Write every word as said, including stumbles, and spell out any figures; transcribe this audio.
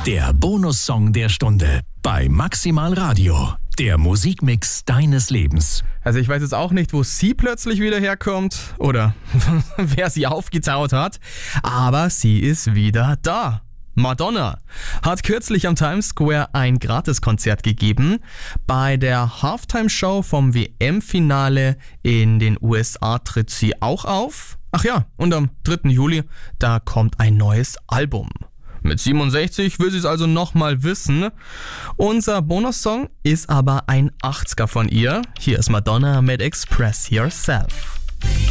Der Bonussong der Stunde bei Maximal Radio. Der Musikmix deines Lebens. Also ich weiß jetzt auch nicht, wo sie plötzlich wieder herkommt oder wer sie aufgetaut hat, aber sie ist wieder da. Madonna hat kürzlich am Times Square ein Gratiskonzert gegeben. Bei der Halftime-Show vom W M-Finale in den U S A tritt sie auch auf. Ach ja, und am dritten Juli, da kommt ein neues Album. Mit siebenundsechzig will sie es also nochmal wissen. Unser Bonussong ist aber ein achtziger von ihr. Hier ist Madonna mit Express Yourself.